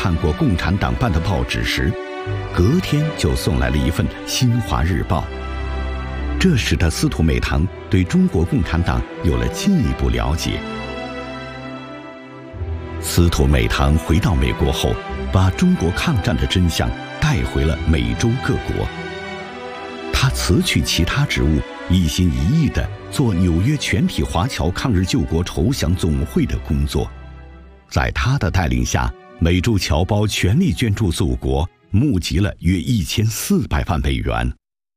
看过共产党办的报纸时，隔天就送来了一份《新华日报》，这使得司徒美堂对中国共产党有了进一步了解。司徒美堂回到美国后，把中国抗战的真相带回了美洲各国。他辞去其他职务，一心一意地做纽约全体华侨抗日救国筹饷总会的工作。在他的带领下，美洲侨胞全力捐助祖国，募集了约1400万美元。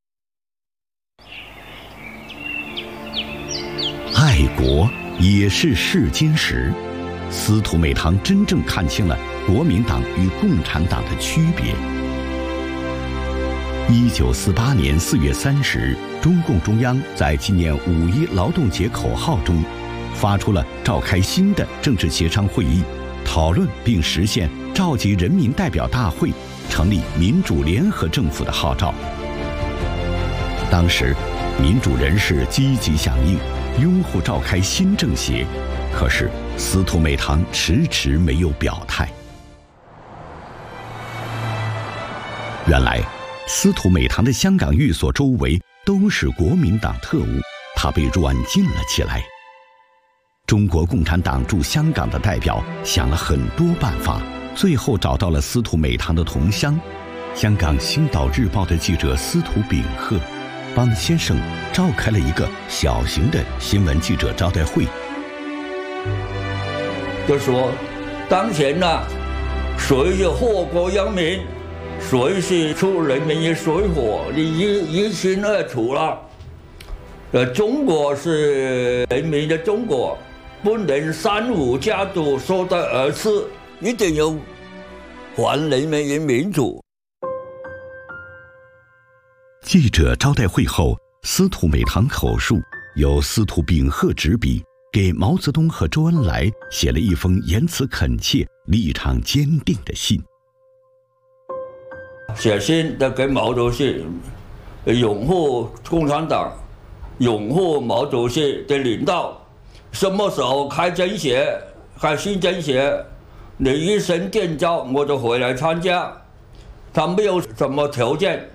爱国也是试金石，司徒美堂真正看清了国民党与共产党的区别。1948年4月30日，中共中央在纪念5·1劳动节口号中，发出了召开新的政治协商会议，讨论并实现召集人民代表大会，成立民主联合政府的号召。当时，民主人士积极响应，拥护召开新政协，可是司徒美堂迟迟没有表态。原来，司徒美堂的香港寓所周围都是国民党特务，他被软禁了起来。中国共产党驻香港的代表想了很多办法，最后找到了司徒美堂的同乡，香港《星岛日报》的记者司徒秉赫，帮先生召开了一个小型的新闻记者招待会。 就说当前呢，谁是祸国殃民，谁是出人民的水火，你一清二楚了。中国是人民的中国，不能3、5家都说得而次，一定要还人民的民主。 记者招待会后，司徒美堂口述，由司徒秉赫执笔，给毛泽东和周恩来写了一封言辞恳切、立场坚定的信。 写信的给毛主席，拥护共产党，拥护毛主席的领导。什么时候开政协、开新政协，你一声电召，我就回来参加。他没有什么条件。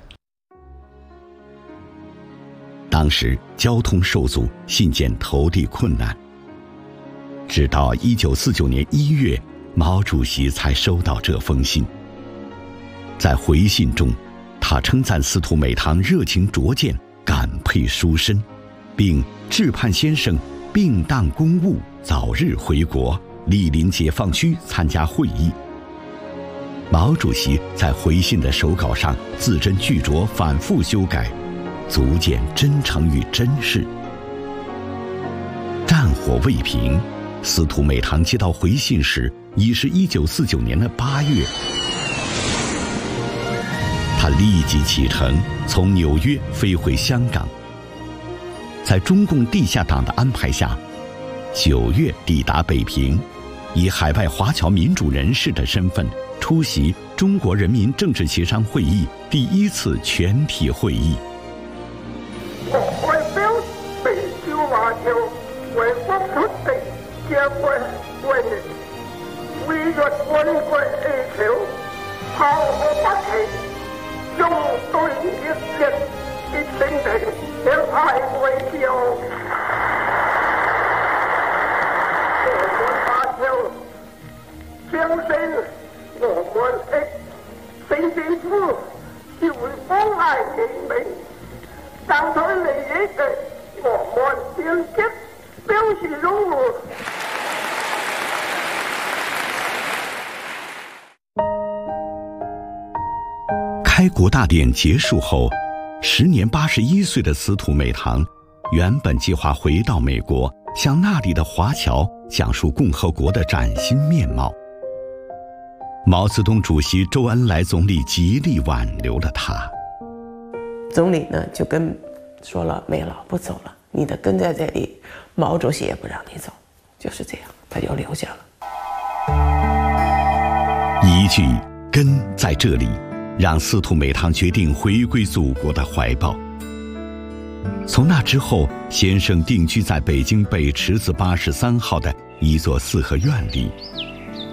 当时交通受阻，信件投递困难。直到1949年1月，毛主席才收到这封信。在回信中，他称赞司徒美堂热情卓见，感佩殊深，并致盼先生并当公务，早日回国，莅临解放区参加会议。毛主席在回信的手稿上字斟句酌，反复修改，足见真诚与真实。战火未平，司徒美堂接到回信时，已是1949年的8月。他立即启程，从纽约飞回香港。在中共地下党的安排下，9月抵达北平，以海外华侨民主人士的身份出席中国人民政治协商会议第1次全体会议。 我代表北京華僑為國出地結婚為為了軍國哀求，炮火不起，用對一人一生的相愛為救。我們華僑相信我們的新政府是會關愛人民。爭取利益的，我們積極表示擁護。 開國大典結束後，時年81歲的司徒美堂，原本計劃回到美國，向那裡的華僑講述共和國的嶄新面貌。毛澤東主席、周恩來總理極力挽留了他。 总理呢就跟说了，梅老不走了，你得跟在这里，毛主席也不让你走，就是这样，他就留下了。 一句根在这里，让司徒美堂决定回归祖国的怀抱。从那之后，先生定居在北京北池子83号的一座四合院里，